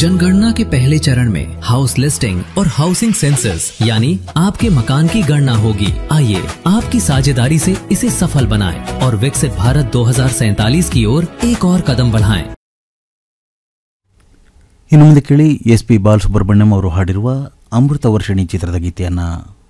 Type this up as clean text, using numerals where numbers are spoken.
जनगणना के पहले चरण में हाउस लिस्टिंग और हाउसिंग सेंसस यानी आपके मकान की गणना होगी। आइए आपकी साझेदारी से इसे सफल बनाएं और विकसित भारत 2047 की ओर एक और कदम बढ़ाएं। ಇನ್ನು ಮುಂದೆ ಕೇಳಿ ಎಸ್ ಪಿ ಬಾಲಸುಬ್ರಹ್ಮಣ್ಯಂ ಅವರು ಹಾಡಿರುವ ಅಮೃತ ವರ್ಷಿಣಿ ಚಿತ್ರದ ಗೀತೆಯನ್ನು